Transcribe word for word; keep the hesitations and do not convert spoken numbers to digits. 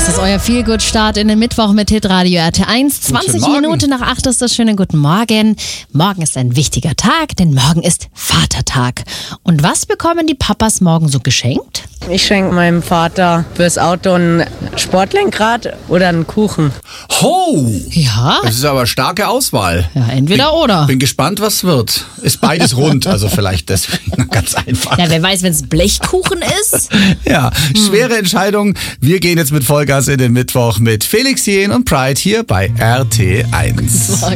Das ist euer Feelgood-Start in den Mittwoch mit Hitradio R T eins. zwanzig Minuten nach acht ist das schöne Guten Morgen. Morgen ist ein wichtiger Tag, denn morgen ist Vatertag. Und was bekommen die Papas morgen so geschenkt? Ich schenke meinem Vater fürs Auto ein Sportlenkrad oder einen Kuchen. Ho! Ja. Das ist aber starke Auswahl. Ja, entweder bin, oder. Bin gespannt, was wird. Ist beides rund, also vielleicht deswegen ganz einfach. Ja, wer weiß, wenn es Blechkuchen ist? Ja, schwere Entscheidung. Wir gehen jetzt mit Vollgas in den Mittwoch mit Felix Jähn und Pride hier bei R T eins.